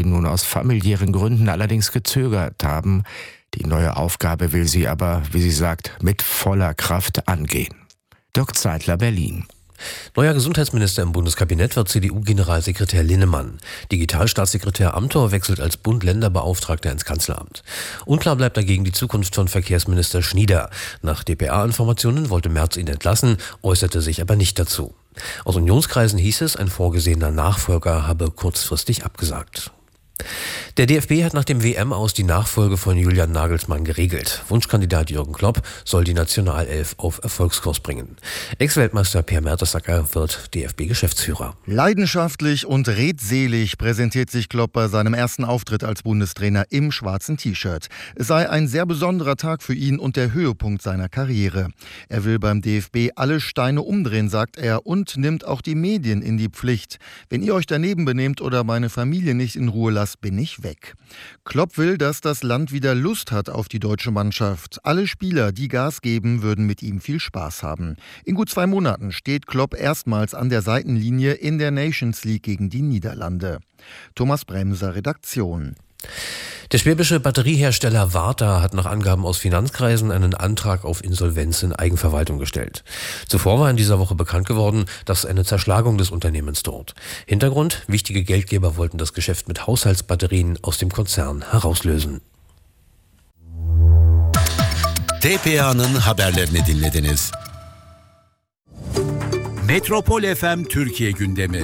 nun aus familiären Gründen allerdings gezögert haben. Die neue Aufgabe will sie aber, wie sie sagt, mit voller Kraft angehen. Dirk Zeitler, Berlin. Neuer Gesundheitsminister im Bundeskabinett wird CDU-Generalsekretär Linnemann. Digitalstaatssekretär Amthor wechselt als Bund-Länder-Beauftragter ins Kanzleramt. Unklar bleibt dagegen die Zukunft von Verkehrsminister Schnieder. Nach dpa-Informationen wollte Merz ihn entlassen, äußerte sich aber nicht dazu. Aus Unionskreisen hieß es, ein vorgesehener Nachfolger habe kurzfristig abgesagt. Der DFB hat nach dem WM-Aus die Nachfolge von Julian Nagelsmann geregelt. Wunschkandidat Jürgen Klopp soll die Nationalelf auf Erfolgskurs bringen. Ex-Weltmeister Per Mertesacker wird DFB-Geschäftsführer. Leidenschaftlich und redselig präsentiert sich Klopp bei seinem ersten Auftritt als Bundestrainer im schwarzen T-Shirt. Es sei ein sehr besonderer Tag für ihn und der Höhepunkt seiner Karriere. Er will beim DFB alle Steine umdrehen, sagt er, und nimmt auch die Medien in die Pflicht. Wenn ihr euch daneben benehmt oder meine Familie nicht in Ruhe lasst, bin ich weg. Klopp will, dass das Land wieder Lust hat auf die deutsche Mannschaft. Alle Spieler, die Gas geben, würden mit ihm viel Spaß haben. In gut 2 Monaten steht Klopp erstmals an der Seitenlinie in der Nations League gegen die Niederlande. Thomas Bremser, Redaktion. Der schwäbische Batteriehersteller Varta hat nach Angaben aus Finanzkreisen einen Antrag auf Insolvenz in Eigenverwaltung gestellt. Zuvor war in dieser Woche bekannt geworden, dass eine Zerschlagung des Unternehmens droht. Hintergrund: wichtige Geldgeber wollten das Geschäft mit Haushaltsbatterien aus dem Konzern herauslösen. TPA'nın haberlerini dinlediniz. Metropol FM Türkiye gündemi.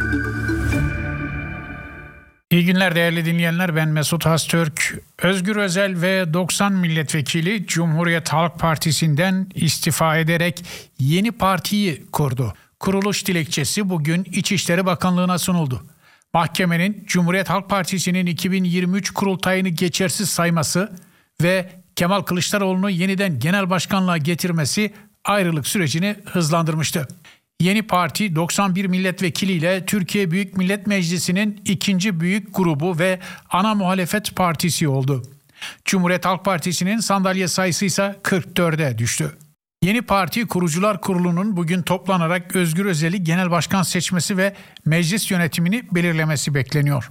İyi günler değerli dinleyenler, ben Mesut Haztürk. Özgür Özel ve 90 milletvekili Cumhuriyet Halk Partisi'nden istifa ederek yeni partiyi kurdu. Kuruluş dilekçesi bugün İçişleri Bakanlığı'na sunuldu. Mahkemenin Cumhuriyet Halk Partisi'nin 2023 kurultayını geçersiz sayması ve Kemal Kılıçdaroğlu'nu yeniden genel başkanlığa getirmesi ayrılık sürecini hızlandırmıştı. Yeni parti 91 milletvekiliyle Türkiye Büyük Millet Meclisi'nin ikinci büyük grubu ve ana muhalefet partisi oldu. Cumhuriyet Halk Partisi'nin sandalye sayısı ise 44'e düştü. Yeni parti kurucular kurulunun bugün toplanarak Özgür Özel'i genel başkan seçmesi ve meclis yönetimini belirlemesi bekleniyor.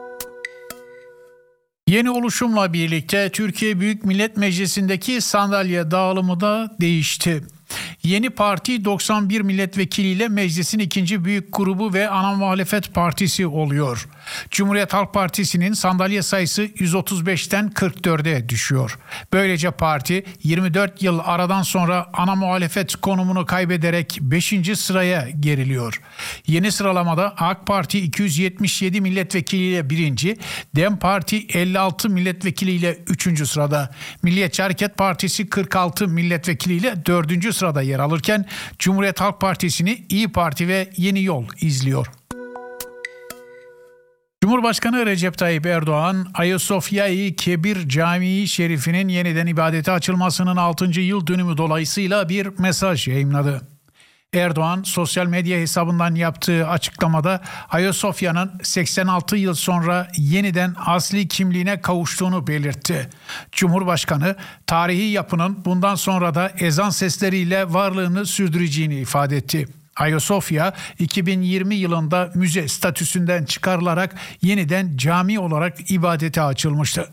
Yeni oluşumla birlikte Türkiye Büyük Millet Meclisi'ndeki sandalye dağılımı da değişti. Yeni parti 91 milletvekiliyle meclisin ikinci büyük grubu ve ana muhalefet partisi oluyor. Cumhuriyet Halk Partisi'nin sandalye sayısı 135'ten 44'e düşüyor. Böylece parti 24 yıl aradan sonra ana muhalefet konumunu kaybederek 5. sıraya geriliyor. Yeni sıralamada AK Parti 277 milletvekiliyle 1. DEM Parti 56 milletvekiliyle 3. sırada. Milliyetçi Hareket Partisi 46 milletvekiliyle 4. sırada yer alırken Cumhuriyet Halk Partisi'ni İyi Parti ve Yeni Yol izliyor. Cumhurbaşkanı Recep Tayyip Erdoğan, Ayasofya-i Kebir Camii Şerifi'nin yeniden ibadete açılmasının 6. yıl dönümü dolayısıyla bir mesaj yayımladı. Erdoğan, sosyal medya hesabından yaptığı açıklamada Ayasofya'nın 86 yıl sonra yeniden asli kimliğine kavuştuğunu belirtti. Cumhurbaşkanı, tarihi yapının bundan sonra da ezan sesleriyle varlığını sürdüreceğini ifade etti. Ayasofya 2020 yılında müze statüsünden çıkarılarak yeniden cami olarak ibadete açılmıştı.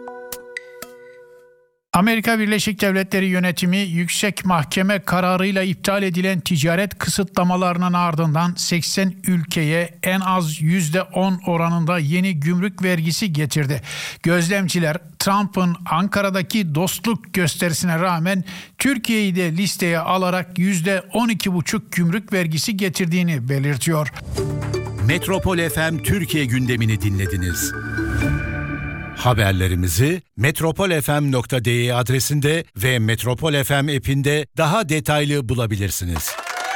Amerika Birleşik Devletleri yönetimi yüksek mahkeme kararıyla iptal edilen ticaret kısıtlamalarının ardından 80 ülkeye en az %10 oranında yeni gümrük vergisi getirdi. Gözlemciler Trump'ın Ankara'daki dostluk gösterisine rağmen Türkiye'yi de listeye alarak %12,5 gümrük vergisi getirdiğini belirtiyor. Metropol FM Türkiye gündemini dinlediniz. Haberlerimizi metropolfm.de adresinde ve Metropol FM app'inde daha detaylı bulabilirsiniz.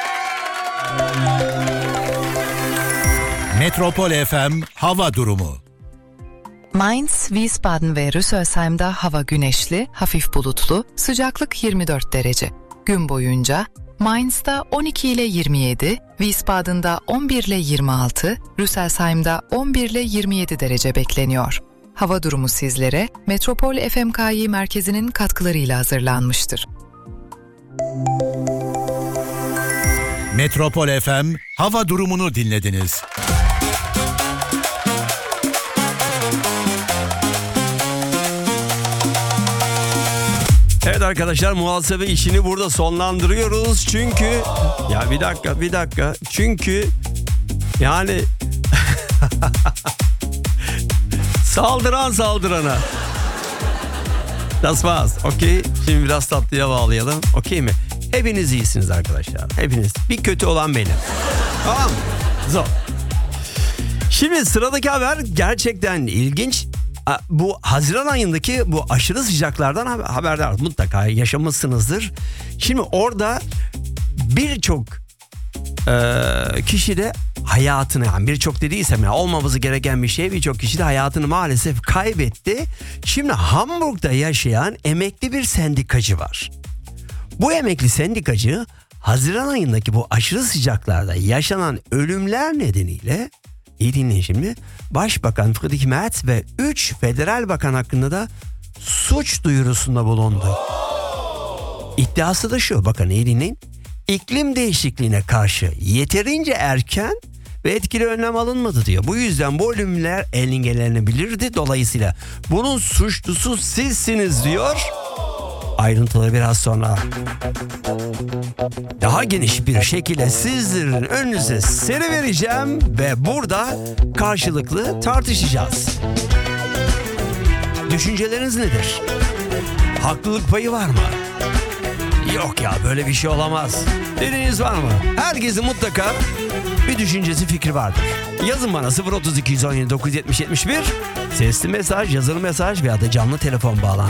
Metropol FM hava durumu. Mainz, Wiesbaden ve Rüsselsheim'da hava güneşli, hafif bulutlu, sıcaklık 24 derece. Gün boyunca Mainz'da 12 ile 27, Wiesbaden'da 11 ile 26, Rüsselsheim'da 11 ile 27 derece bekleniyor. Hava durumu sizlere Metropol FMKİ merkezinin katkılarıyla hazırlanmıştır. Metropol FM hava durumunu dinlediniz. Evet arkadaşlar, muhasebe işini burada sonlandırıyoruz. Çünkü ya bir dakika. Çünkü yani saldıran saldırana. Das war's. Okey. Şimdi biraz tatlıya bağlayalım. Okey mi? Hepiniz iyisiniz arkadaşlar. Hepiniz. Bir kötü olan benim. Tamam. Zor. Şimdi sıradaki haber gerçekten ilginç. Bu Haziran ayındaki bu aşırı sıcaklardan haberdar mutlaka yaşamışsınızdır. Şimdi orada birçok kişi de hayatını, yani birçok dediysem ya olmaması gereken bir şey, birçok kişi de hayatını maalesef kaybetti. Şimdi Hamburg'da yaşayan emekli bir sendikacı var. Bu emekli sendikacı Haziran ayındaki bu aşırı sıcaklarda yaşanan ölümler nedeniyle, iyi dinleyin şimdi, Başbakan Friedrich Merz ve 3 federal bakan hakkında da suç duyurusunda bulundu. İddiası da şu, bakın iyi dinleyin. İklim değişikliğine karşı yeterince erken ve etkili önlem alınmadı diyor. Bu yüzden bu ölümler engellenebilirdi. Dolayısıyla bunun suçlusu sizsiniz diyor. Ayrıntıları biraz sonra daha geniş bir şekilde sizlerin önünüze serivereceğim ve burada karşılıklı tartışacağız. Düşünceleriniz nedir? Haklılık payı var mı? Yok ya, böyle bir şey olamaz dediğiniz var mı? Herkesin mutlaka bir düşüncesi, fikri vardır. Yazın bana 032 117 970 71, sesli mesaj, yazılı mesaj veya da canlı telefon bağlantı.